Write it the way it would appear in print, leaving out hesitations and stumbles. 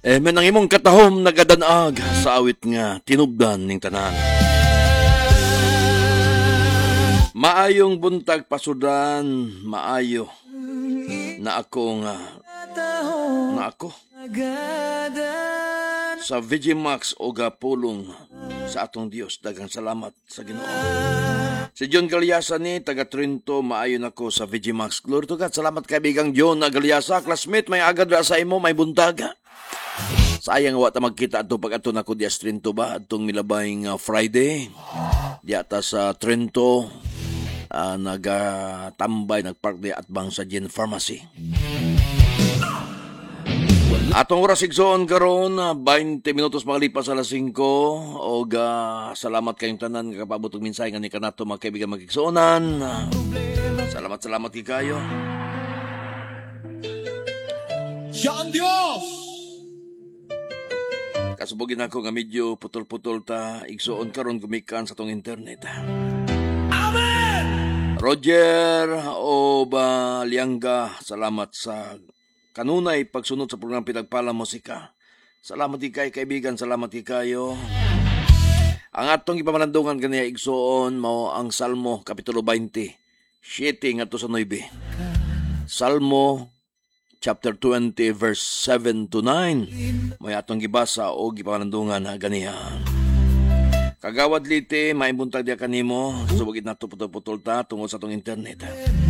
Men ang imong katahom nagadanag sa awit nga tinubdan ning tanan. Maayong buntag pasudan, maayo na ako sa Vigimax o gapulong sa atong Dios. Daghang salamat sa Ginoo. Si John Galyasa ni taga Trinto, maayo nako sa Vigimax. Glory to God. Salamat kaibigang John Galyasa. Classmate, may agad ra sa imo, may buntaga. Sayang wa ta magkita ato pag ato nako dias Trinto ba atong milabayng Friday. Diata sa Trinto nagatambay nagpark di at bang sa Gin Pharmacy. Atong oras igsoon karon 20 minutos makalipas alas 5 og salamat kayong tanan nga kapabot og minsay nga ni kanato mga kaibigan magigsuonan. Salamat kayo. Siya ang Diyos! Kasubugin ako nga medyo putol-putol ta igsuon karon gumikan sa tong internet. Amen! Roger Lianga, salamat sa kanunay pagsunod sa program Pinagpala Musika. Salamat kay kaibigan, salamat kayo. Ang atong ipamanandungan kaniya igsuon mao ang Salmo kapitulo 20, 7 ngadto sa 9. Salmo chapter 20 verse 7 to 9. May atong gibasa o gipamanandungan ganiha. Kagawad lite, maibuntag diya kanimo, subugit nato putol-putol ta tungod sa atong internet.